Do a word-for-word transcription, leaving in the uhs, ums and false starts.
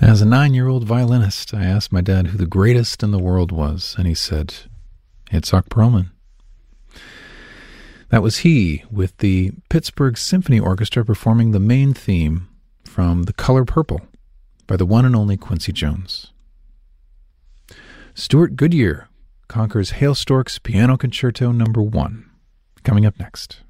As a nine-year-old violinist, I asked my dad who the greatest in the world was, and he said, Itzhak Perlman. That was he, with the Pittsburgh Symphony Orchestra performing the main theme from The Color Purple by the one and only Quincy Jones. Stuart Goodyear conquers Hale Stork's Piano Concerto Number One. Coming up next.